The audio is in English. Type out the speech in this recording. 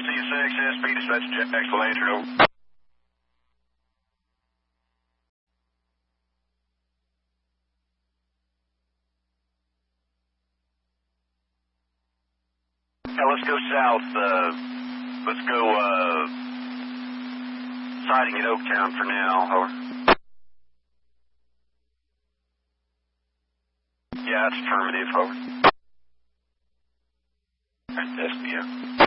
C6, SP, dispatch Jack Landry, over. Yeah, let's go south. Let's go, sighting at Oaktown for now, over. Yeah, that's affirmative, over. Alright, SPO.